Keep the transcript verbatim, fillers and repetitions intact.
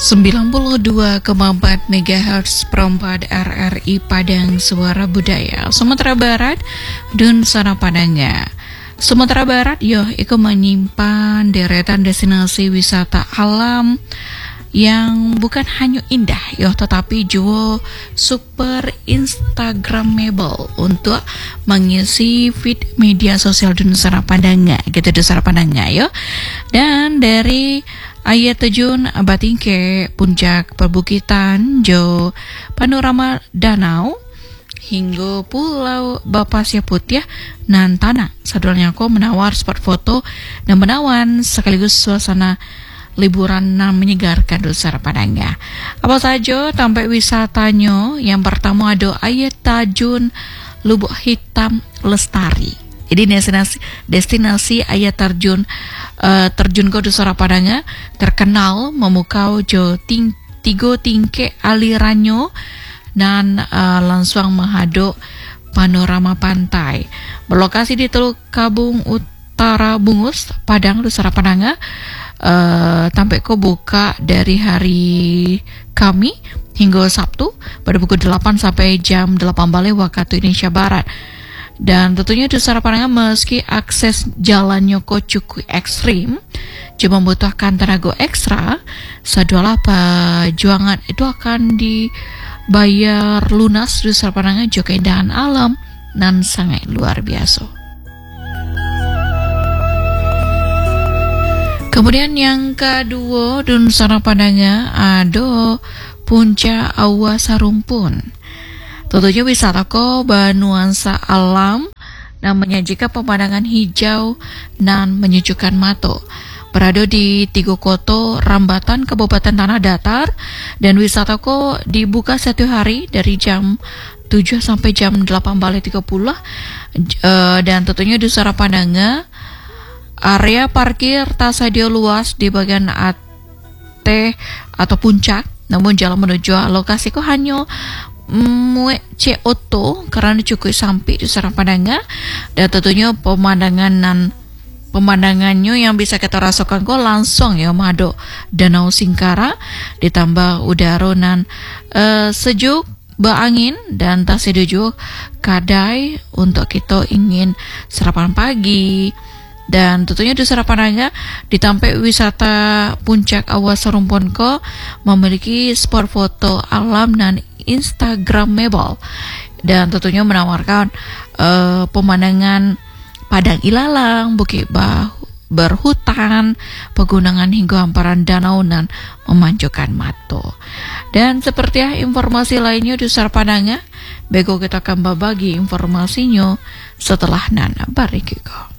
sembilan puluh dua koma empat megahertz perempat R R I Padang Suara Budaya Sumatera Barat dan sana Padangnya. Sumatera Barat yo iku menyimpan deretan destinasi wisata alam yang bukan hanya indah yo tetapi juga super instagramable untuk mengisi feed media sosial di Nusantara Padangnya gitu di Nusantara Padangnya yo. Dan dari Air terjun Batingke, puncak perbukitan Jo, panorama danau hingga pulau Bapasya Putih nan tanah sadulnya ko menawar spot foto dan menawan sekaligus suasana liburan yang menyegarkan Nusantara Padangnya. Apa saja tampak wisatanya? Yang pertama ada Air Terjun Lubuk Hitam Lestari. Jadi destinasi destinasi air terjun uh, terjun ke Nusantara Padangnya terkenal memukau jo ting, tigo tingke alirannya dan uh, langsung menghadap panorama pantai. Berlokasi di Teluk Kabung Utara Bungus, Padang, Nusantara Padangnya. Uh, sampai ko buka dari hari Kamis hingga Sabtu pada pukul delapan sampai jam delapan balik waktu Indonesia Barat. Dan tentunya di Nusantara Padangnya meski akses jalannya kok cukup ekstrim, cuma membutuhkan tenaga ekstra, sadulah perjuangan itu akan dibayar lunas di Nusantara Padangnya juga keindahan alam dan sangat luar biasa. Kemudian yang kedua di Nusantara Padangnya ada Puncak Awa Sarumpun. Tentunya wisata ko bernuansa alam dan menyajikan pemandangan hijau dan menyejukkan mata. Berada di tiga kota Rambatan, Kabupaten Tanah Datar, dan wisata ko dibuka satu hari dari jam tujuh sampai jam delapan balik tiga puluh. Uh, dan tentunya di Nusantara Padangnya area parkir tak sadia luas di bagian A T atau puncak, namun jalan menuju lokasi ko hanya Mue C Oto karena cukup sampai di Nusantara Padangnya. Dan tentunya pemandangan dan pemandangannya yang bisa kita rasakan kok langsung ya mado Danau Singkara ditambah udara nan uh, sejuk berangin dan tak sejuk kadai untuk kita ingin sarapan pagi. Dan tentunya di Nusantara Padangnya ditampil wisata Puncak Awa Sarumpun ko memiliki spot foto alam dan instagramable dan tentunya menawarkan uh, pemandangan padang ilalang, bukit bah, berhutan, pegunungan hingga hamparan danau dan memanjakan mata. Dan seperti informasi lainnya di Nusantara Padangnya, bego kita akan berbagi informasinya setelah nana barikiko.